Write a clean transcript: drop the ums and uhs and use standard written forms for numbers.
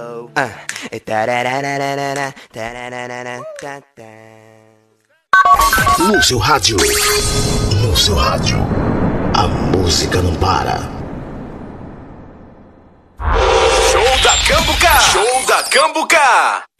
No seu rádio. No seu rádio. A música não para. Show da Cambuca! Show da Cambuca!